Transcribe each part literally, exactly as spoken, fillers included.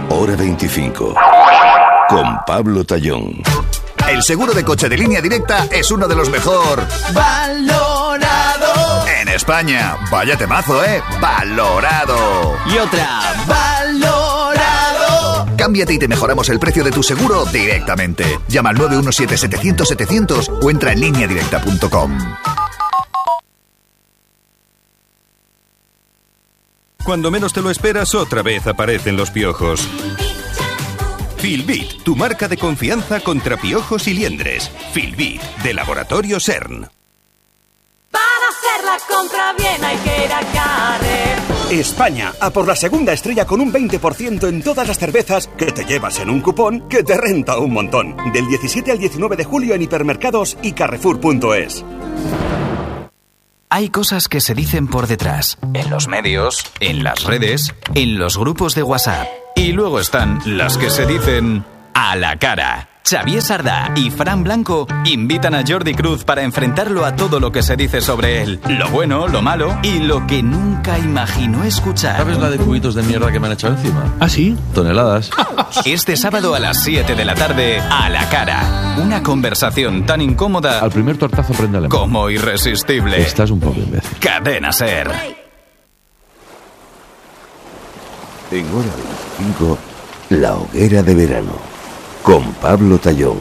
Hora veinticinco. Con Pablo Tallón. El seguro de coche de Línea Directa es uno de los mejor valorado en España. Vaya temazo, ¿eh? Valorado. Y otra, valorado. Cámbiate y te mejoramos el precio de tu seguro directamente. Llama al nueve uno siete, setecientos, setecientos o entra en línea directa punto com. Cuando menos te lo esperas, otra vez aparecen los piojos. Filbit, tu marca de confianza contra piojos y liendres. Filbit, de Laboratorio CERN. Para hacer la compra bien hay que ir a Carrer. España, a por la segunda estrella con un veinte por ciento en todas las cervezas que te llevas en un cupón que te renta un montón. Del diecisiete al diecinueve de julio en hipermercados y carrefour punto es. Hay cosas que se dicen por detrás, en los medios, en las redes, en los grupos de WhatsApp. Y luego están las que se dicen a la cara. Xavier Sardá y Fran Blanco invitan a Jordi Cruz para enfrentarlo a todo lo que se dice sobre él. Lo bueno, lo malo y lo que nunca imaginó escuchar. ¿Sabes la de cubitos de mierda que me han echado encima? ¿Ah, sí? Toneladas. Este sábado a las siete de la tarde, a la cara. Una conversación tan incómoda... Al primer tortazo prende alemán. Como irresistible. Estás un poco imbécil. Cadena SER. En Hora veinticinco, La Hoguera de Verano, con Pablo Tallón.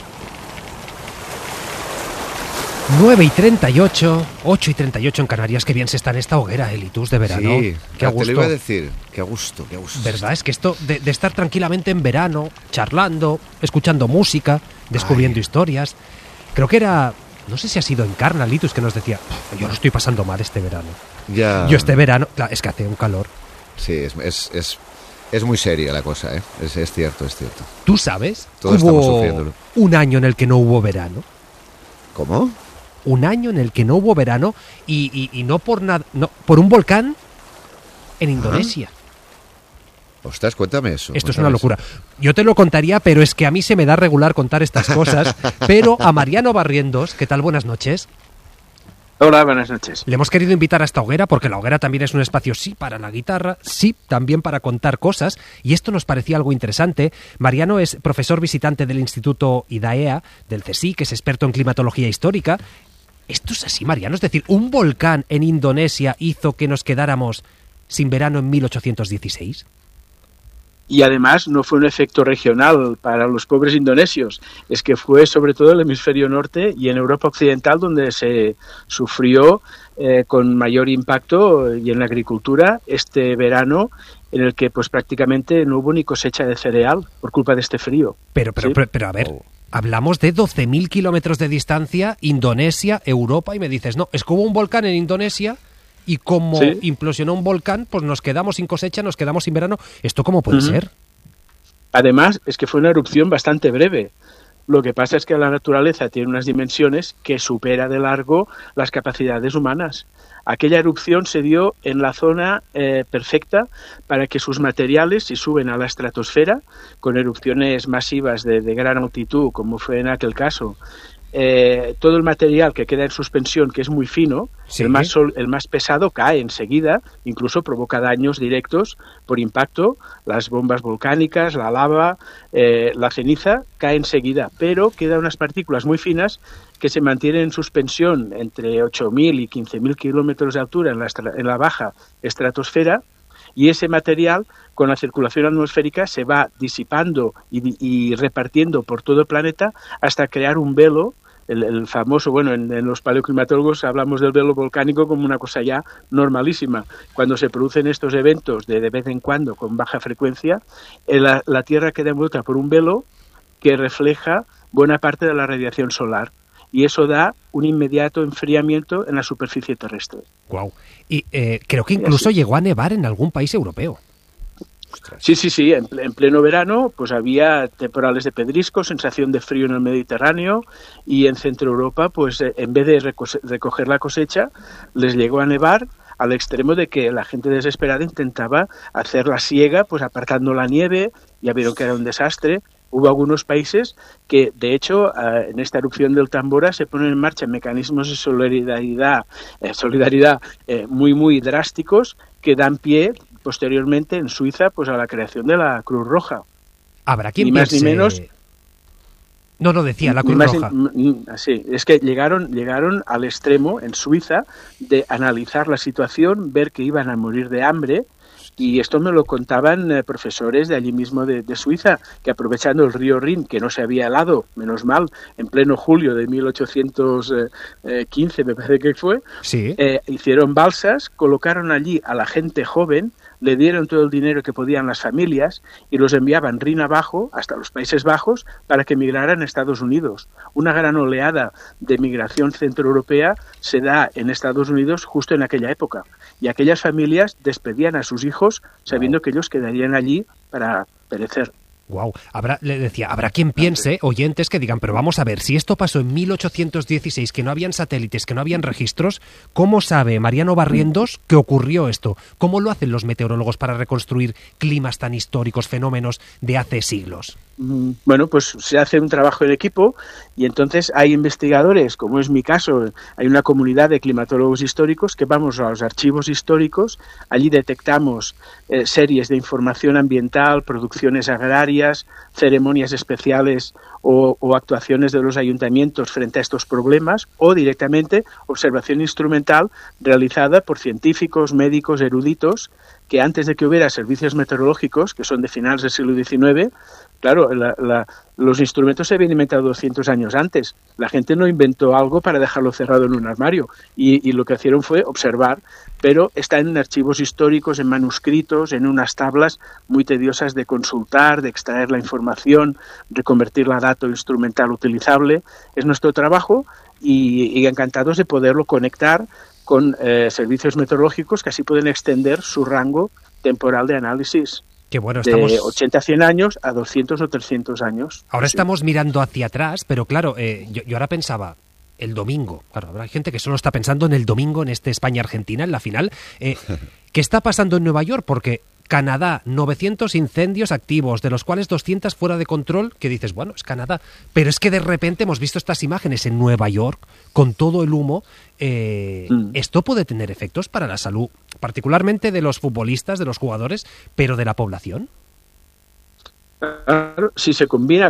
nueve y treinta y ocho, ocho y treinta y ocho en Canarias. Qué bien se está en esta hoguera, Elitus, de verano. Sí, qué a gusto. te lo iba a decir. Qué a gusto, qué a gusto. ¿Verdad? Es que esto de, de estar tranquilamente en verano, charlando, escuchando música, descubriendo Ay. historias. Creo que era... No sé si ha sido Encarna, Elitus, que nos decía, yo lo estoy pasando mal este verano. Ya. Yo este verano... Claro, es que hace un calor. Sí, es, es, es, es muy seria la cosa, ¿eh? Es, es cierto, es cierto. ¿Tú sabes? Todos estamos sufriéndolo. Un año en el que no hubo verano. ¿Cómo? Un año en el que no hubo verano y, y, y no por nada, no, por un volcán en Indonesia. ¿Ah? Ostras, cuéntame eso. Esto es una locura. Yo te lo contaría, pero es que a mí se me da regular contar estas cosas. Pero a Mariano Barrientos, ¿qué tal? Buenas noches. Hola, buenas noches. Le hemos querido invitar a esta hoguera porque la hoguera también es un espacio, sí, para la guitarra, sí, también para contar cosas, y esto nos parecía algo interesante. Mariano es profesor visitante del Instituto IDAEA, del CSIC, que es experto en climatología histórica. ¿Esto es así, Mariano? Es decir, ¿un volcán en Indonesia hizo que nos quedáramos sin verano en mil ochocientos dieciséis? Y además no fue un efecto regional para los pobres indonesios, es que fue sobre todo el hemisferio norte y en Europa occidental donde se sufrió eh, con mayor impacto y en la agricultura este verano en el que pues prácticamente no hubo ni cosecha de cereal por culpa de este frío. Pero, pero, ¿sí? pero, pero a ver, oh. hablamos de doce mil kilómetros de distancia, Indonesia, Europa, y me dices, no, es que hubo un volcán en Indonesia... Y como ¿Sí? implosionó un volcán, pues nos quedamos sin cosecha, nos quedamos sin verano. ¿Esto cómo puede uh-huh. ser? Además, es que fue una erupción bastante breve. Lo que pasa es que la naturaleza tiene unas dimensiones que supera de largo las capacidades humanas. Aquella erupción se dio en la zona eh, perfecta para que sus materiales, si suben a la estratosfera, con erupciones masivas de, de gran altitud, como fue en aquel caso, Eh, todo el material que queda en suspensión, que es muy fino, ¿sí? el, más sol, el más pesado cae enseguida, incluso provoca daños directos por impacto, las bombas volcánicas, la lava, eh, la ceniza cae enseguida, pero quedan unas partículas muy finas que se mantienen en suspensión entre ocho mil y quince mil kilómetros de altura en la, en la baja estratosfera, y ese material, con la circulación atmosférica, se va disipando y, y repartiendo por todo el planeta hasta crear un velo, el, el famoso, bueno, en, en los paleoclimatólogos hablamos del velo volcánico como una cosa ya normalísima. Cuando se producen estos eventos de, de vez en cuando con baja frecuencia, la, la Tierra queda envuelta por un velo que refleja buena parte de la radiación solar. Y eso da un inmediato enfriamiento en la superficie terrestre. Wow. Y eh, creo que incluso llegó a nevar en algún país europeo. Sí, sí, sí. En, en pleno verano pues había temporales de pedrisco, sensación de frío en el Mediterráneo, y en Centro Europa, pues en vez de reco- recoger la cosecha, les llegó a nevar al extremo de que la gente desesperada intentaba hacer la siega, pues apartando la nieve. Ya vieron que era un desastre. Hubo algunos países que, de hecho, eh, en esta erupción del Tambora se ponen en marcha mecanismos de solidaridad, eh, solidaridad eh, muy, muy drásticos que dan pie posteriormente en Suiza pues a la creación de la Cruz Roja. Habrá quien ni más piense... ni menos. No, no decía la Cruz más, Roja. Sí, es que llegaron, llegaron al extremo en Suiza de analizar la situación, ver que iban a morir de hambre. Y esto me lo contaban eh, profesores de allí mismo de, de Suiza, que aprovechando el río Rin, que no se había helado, menos mal, en pleno julio de mil ochocientos quince, me parece que fue, sí. eh, hicieron balsas, colocaron allí a la gente joven, le dieron todo el dinero que podían las familias y los enviaban Rin abajo, hasta los Países Bajos, para que emigraran a Estados Unidos. Una gran oleada de migración centroeuropea se da en Estados Unidos justo en aquella época. Y aquellas familias despedían a sus hijos sabiendo que ellos quedarían allí para perecer. Wow, habrá, le decía, habrá quien piense, oyentes, que digan, pero vamos a ver, si esto pasó en mil ochocientos dieciséis, que no habían satélites, que no habían registros, ¿cómo sabe Mariano Barrientos que ocurrió esto? ¿Cómo lo hacen los meteorólogos para reconstruir climas tan históricos, fenómenos de hace siglos? Bueno, pues se hace un trabajo en equipo y entonces hay investigadores, como es mi caso, hay una comunidad de climatólogos históricos que vamos a los archivos históricos, allí detectamos eh, series de información ambiental, producciones agrarias, ceremonias especiales o, o actuaciones de los ayuntamientos frente a estos problemas, o directamente observación instrumental realizada por científicos, médicos, eruditos, que antes de que hubiera servicios meteorológicos, que son de finales del siglo diecinueve, claro, la, la, los instrumentos se habían inventado doscientos años antes. La gente no inventó algo para dejarlo cerrado en un armario. Y, y lo que hicieron fue observar, pero está en archivos históricos, en manuscritos, en unas tablas muy tediosas de consultar, de extraer la información, de convertirla a dato instrumental utilizable. Es nuestro trabajo y, y encantados de poderlo conectar con eh, servicios meteorológicos que así pueden extender su rango temporal de análisis. Que bueno, estamos... de ochenta a cien años a doscientos o trescientos años. Ahora sí. Estamos mirando hacia atrás, pero claro, eh, yo, yo ahora pensaba, el domingo, claro, habrá gente que solo está pensando en el domingo en este España-Argentina, en la final. Eh, ¿Qué está pasando en Nueva York? Porque Canadá, novecientos incendios activos, de los cuales doscientos fuera de control, que dices, bueno, es Canadá. Pero es que de repente hemos visto estas imágenes en Nueva York, con todo el humo. Eh, mm. Esto puede tener efectos para la salud, particularmente de los futbolistas, de los jugadores, pero de la población. Claro, si se combina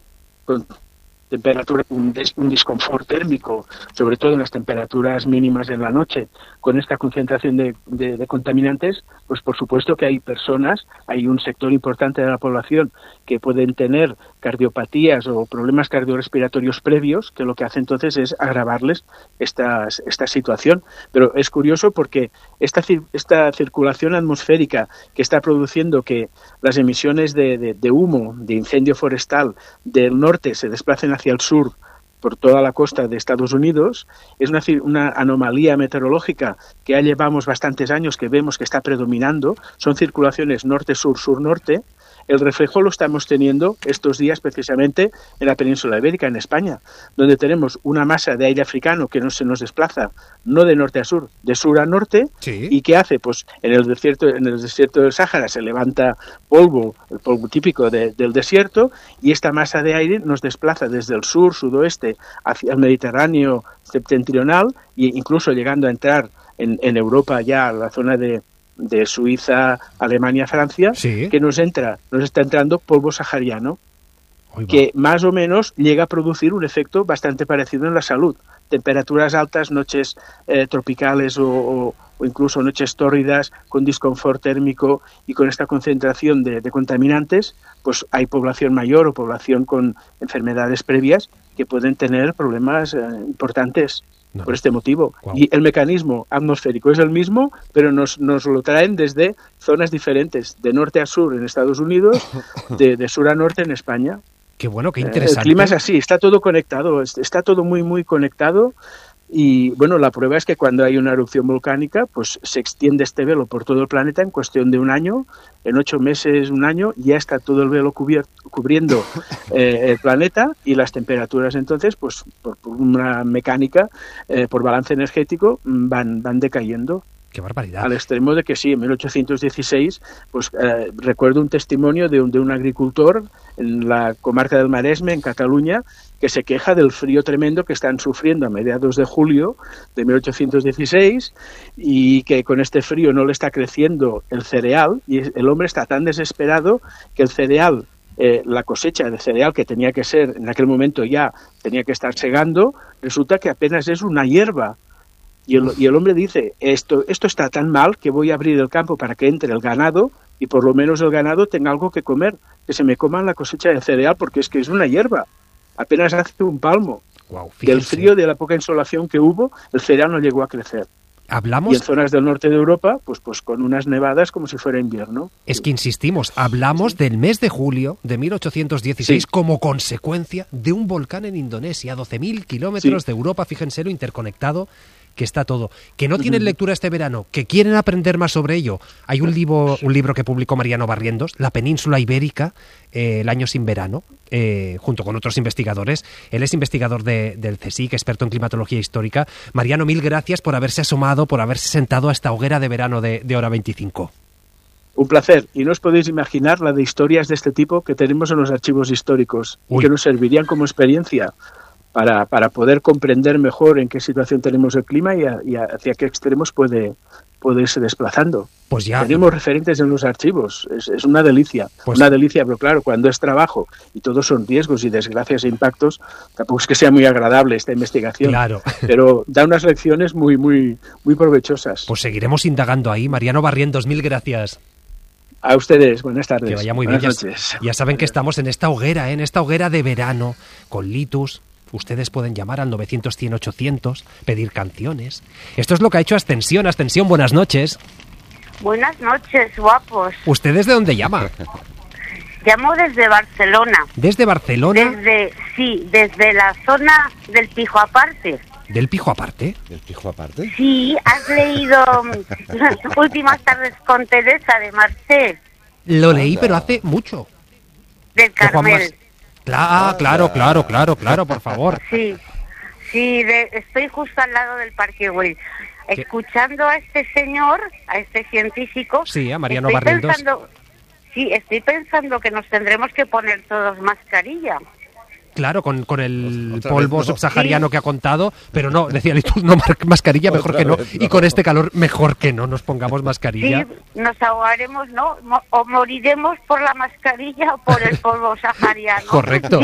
con temperatura, un, des, un disconfort térmico, sobre todo en las temperaturas mínimas en la noche, con esta concentración de, de, de contaminantes, pues por supuesto que hay personas, hay un sector importante de la población que pueden tener cardiopatías o problemas cardiorrespiratorios previos, que lo que hace entonces es agravarles esta, esta situación. Pero es curioso porque esta, esta circulación atmosférica que está produciendo que las emisiones de, de, de humo, de incendio forestal del norte se desplacen hacia el sur por toda la costa de Estados Unidos, es una, una anomalía meteorológica que ya llevamos bastantes años que vemos que está predominando, son circulaciones norte-sur, sur-norte. El reflejo lo estamos teniendo estos días precisamente en la península ibérica, en España, donde tenemos una masa de aire africano que no se nos desplaza no de norte a sur, de sur a norte. Sí. ¿Y qué hace? Pues en el desierto, en el desierto del Sáhara se levanta polvo, el polvo típico de, del desierto, y esta masa de aire nos desplaza desde el sur, sudoeste, hacia el Mediterráneo septentrional, e incluso llegando a entrar en, en Europa ya a la zona de de Suiza, Alemania, Francia, sí. que nos entra, nos está entrando polvo sahariano, que más o menos llega a producir un efecto bastante parecido en la salud. Temperaturas altas, noches eh, tropicales o, o, o incluso noches tórridas con disconfort térmico y con esta concentración de, de contaminantes, pues hay población mayor o población con enfermedades previas que pueden tener problemas eh, importantes. No. Por este motivo. Wow. Y el mecanismo atmosférico es el mismo, pero nos, nos lo traen desde zonas diferentes, de norte a sur en Estados Unidos, de, de sur a norte en España. Qué bueno, qué interesante. El clima es así, está todo conectado, está todo muy, muy conectado. Y bueno, la prueba es que cuando hay una erupción volcánica, pues se extiende este velo por todo el planeta en cuestión de un año, en ocho meses, un año, ya está todo el velo cubierto, cubriendo eh, el planeta, y las temperaturas entonces, pues por, por una mecánica, eh, por balance energético, van, van decayendo. Qué barbaridad. Al extremo de que sí, en mil ochocientos dieciséis, pues eh, recuerdo un testimonio de un, de un agricultor en la comarca del Maresme, en Cataluña, que se queja del frío tremendo que están sufriendo a mediados de julio de mil ochocientos dieciséis y que con este frío no le está creciendo el cereal y el hombre está tan desesperado que el cereal, eh, la cosecha de cereal que tenía que ser, en aquel momento ya tenía que estar segando, resulta que apenas es una hierba. Y el, y el hombre dice, esto, esto está tan mal que voy a abrir el campo para que entre el ganado y por lo menos el ganado tenga algo que comer, que se me coman la cosecha de cereal porque es que es una hierba, apenas hace un palmo. Wow, del frío, de la poca insolación que hubo, el cereal no llegó a crecer. Hablamos... Y en zonas del norte de Europa, pues, pues con unas nevadas como si fuera invierno. Es que insistimos, hablamos sí. del mes de julio de mil ochocientos dieciséis sí. como consecuencia de un volcán en Indonesia, a doce mil kilómetros sí. de Europa, fíjense lo interconectado que está todo, que no tienen lectura este verano, que quieren aprender más sobre ello. Hay un libro, un libro que publicó Mariano Barrientos, La península ibérica, eh, el año sin verano, eh, junto con otros investigadores. Él es investigador de, del CSIC, experto en climatología histórica. Mariano, mil gracias por haberse asomado, por haberse sentado a esta hoguera de verano de, de Hora veinticinco. Un placer, y no os podéis imaginar la de historias de este tipo que tenemos en los archivos históricos, y que nos servirían como experiencia Para, para poder comprender mejor en qué situación tenemos el clima y, a, y hacia qué extremos puede, puede irse desplazando. Pues ya. Tenemos referentes en los archivos, es, es una delicia, pues... una delicia, pero claro, cuando es trabajo y todos son riesgos y desgracias e impactos, tampoco es que sea muy agradable esta investigación, claro. pero da unas lecciones muy, muy, muy provechosas. Pues seguiremos indagando ahí. Mariano Barrientos, mil gracias. A ustedes, buenas tardes. Que vaya muy buenas bien. Noches. Ya, ya saben que estamos en esta hoguera, ¿eh? en esta hoguera de verano, con Litus. Ustedes pueden llamar al novecientos cien ochocientos, pedir canciones. Esto es lo que ha hecho Ascensión. Ascensión, buenas noches. Buenas noches, guapos. ¿Usted desde dónde llama? Llamo desde Barcelona. ¿Desde Barcelona? Desde, sí, desde la zona del Pijo Aparte. ¿Del Pijo Aparte? ¿Del Pijo Aparte? Sí, has leído Últimas tardes con Teresa de Marcel. Lo leí, pero hace mucho. Del Carmel. Claro, claro, claro, claro, claro, por favor. Sí, sí, de, estoy justo al lado del Parque Güell, escuchando a este señor, a este científico. Sí, a Mariano estoy Barrientos. Pensando, sí, estoy pensando que nos tendremos que poner todos mascarilla. Claro, con, con el Otra polvo vez no. subsahariano sí. que ha contado, pero no, decía Litus, no, mascarilla mejor Otra que no, vez no. y con este calor mejor que no nos pongamos mascarilla. Sí, nos ahogaremos, ¿no? Mo- o moriremos por la mascarilla o por el polvo sahariano. Correcto.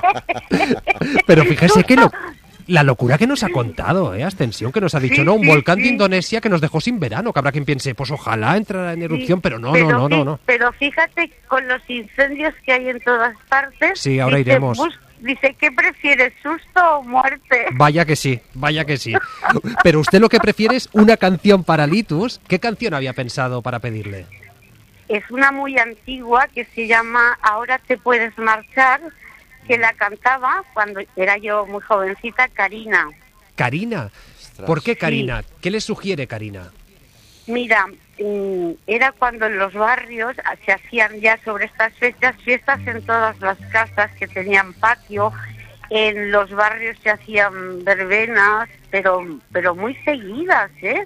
Pero fíjese que lo, la locura que nos ha contado, ¿eh? Ascensión, que nos ha dicho, Sí, no, un sí, volcán sí. de Indonesia que nos dejó sin verano, que habrá quien piense, pues ojalá entrara en erupción, Sí, pero no, pero no, no, no, fí- no. Pero fíjate, con los incendios que hay en todas partes... Sí, ahora dice, iremos. bus- Dice, ¿qué prefieres, susto o muerte? Vaya que sí, vaya que sí. Pero usted lo que prefiere es una canción para Litus. ¿Qué canción había pensado para pedirle? Es una muy antigua que se llama Ahora te puedes marchar, que la cantaba cuando era yo muy jovencita, Karina. Karina. ¿Por qué Karina? ¿Qué le sugiere Karina? Mira, mm, era cuando en los barrios se hacían ya sobre estas fechas fiestas en todas las casas que tenían patio. En los barrios se hacían verbenas, pero pero muy seguidas, ¿eh?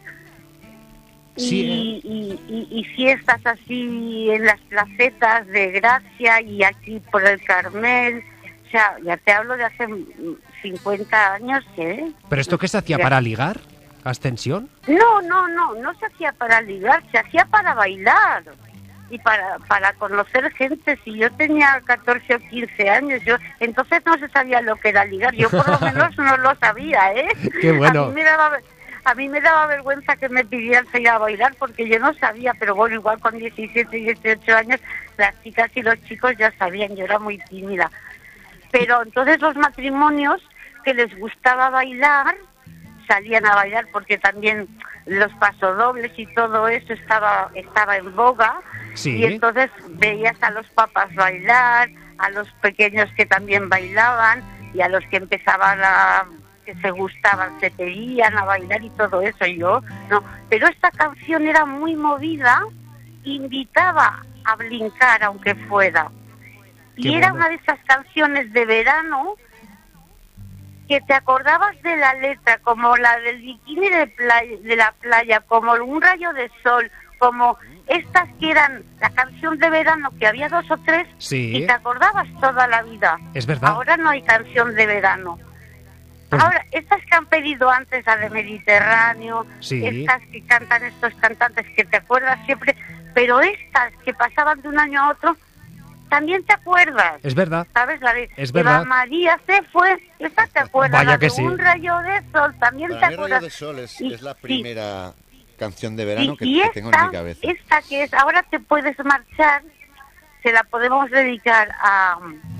Sí, y, y, y, y fiestas así en las placetas de Gracia y aquí por el Carmel. O sea, ya te hablo de hace cincuenta años, ¿eh? ¿Pero esto qué se hacía, Ya. para ligar? ¿Ascensión? No, no, no, no se hacía para ligar, se hacía para bailar y para para conocer gente. Si yo tenía catorce o quince años, yo entonces no se sabía lo que era ligar, yo por lo menos no lo sabía, ¿eh? Qué bueno. A mí me daba, a mí me daba vergüenza que me pidieran salir a bailar porque yo no sabía, pero bueno, igual con diecisiete, dieciocho años las chicas y los chicos ya sabían, yo era muy tímida. Pero entonces los matrimonios que les gustaba bailar salían a bailar porque también los pasodobles y todo eso estaba estaba en boga. Sí. Y entonces veías a los papas bailar, a los pequeños que también bailaban y a los que empezaban a que se gustaban se pedían a bailar y todo eso. Y yo no, pero esta canción era muy movida, invitaba a brincar aunque fuera. Qué Y era bueno. una de esas canciones de verano que te acordabas de la letra, como la del bikini de, playa, de la playa, como un rayo de sol, como estas que eran la canción de verano, que había dos o tres, sí. y te acordabas toda la vida. Es verdad. Ahora no hay canción de verano. Pues... Ahora, estas que han pedido antes, la de Mediterráneo, sí. estas que cantan estos cantantes que te acuerdas siempre, pero estas que pasaban de un año a otro, también te acuerdas. Es verdad. ¿Sabes? La de es verdad. Eva María se fue, esa te acuerdas. Vaya la que de sí. Un rayo de sol, también Para te mí, acuerdas. Rayo de Sol es, y, es la sí. primera canción de verano y, que, y que esta, tengo en mi cabeza. Esta que es Ahora te puedes marchar, se la podemos dedicar a,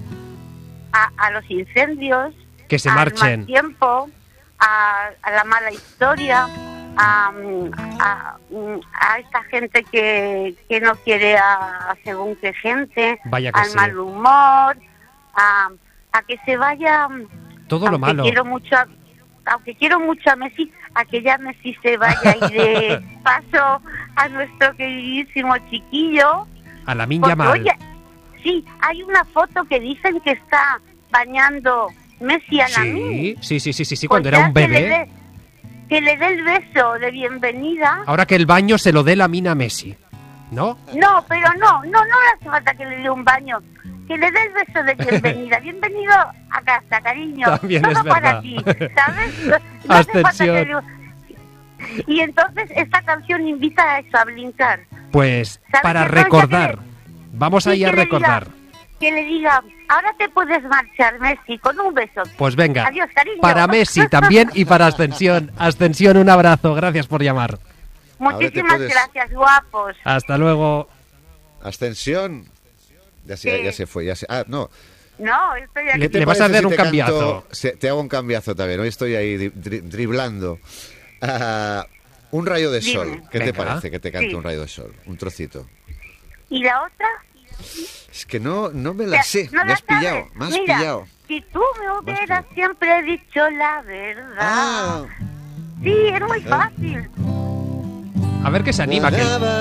a, a los incendios, que se al marchen. mal tiempo, a, a la mala historia, a, a, a esta gente que, que no quiere a, a según qué gente, Vaya que al sí. mal humor, a, a que se vaya... Todo lo malo. Quiero mucho a, aunque quiero mucho a Messi, a que ya Messi se vaya y de paso a nuestro queridísimo chiquillo. A la Lamine Porque, Yamal. oye, sí, hay una foto que dicen que está bañando Messi a Lamine. Sí, sí, sí, sí, sí, sí, Pues cuando era ya un que le bebé. dé- Que le dé el beso de bienvenida. Ahora que el baño se lo dé Lamine a Messi, ¿no? No, pero no, no, no le hace falta que le dé un baño. Que le dé el beso de bienvenida. Bienvenido a casa, cariño. También Todo es para verdad. ti, ¿sabes? No hace falta que Ascensión. le- Y entonces esta canción invita a eso, a brincar. Pues ¿Sabes? para Entonces, recordar. que Vamos sí, ahí a que le recordar. diga- que le diga, ahora te puedes marchar, Messi, con un beso. Pues venga. Adiós, cariño. Para Messi también y para Ascensión. Ascensión, un abrazo. Gracias por llamar. Muchísimas puedes- gracias, guapos. Hasta luego. Ascensión. Ya se, Sí. ya se fue. Ya se, ah, no. No, estoy aquí. Le- ¿Qué te vas a parece hacer si un te canto- cambiazo. si- te hago un cambiazo también. Hoy estoy ahí dri- dri- driblando. Ah, un rayo de Dime. sol. ¿Qué te Venga. parece que te cante Sí. un rayo de sol? Un trocito. ¿Y la otra? Es que no, no me la sé. ¿No me la has pillado. sabes? Me has Mira, pillado. si tú me hubieras siempre dicho la verdad. Ah. Sí, es muy fácil. A ver que se anima. Que...